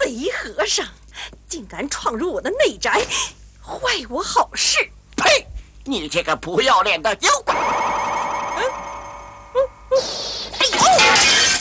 贼和尚，竟敢闯入我的内宅，坏我好事！ 呸！你这个不要脸的妖怪！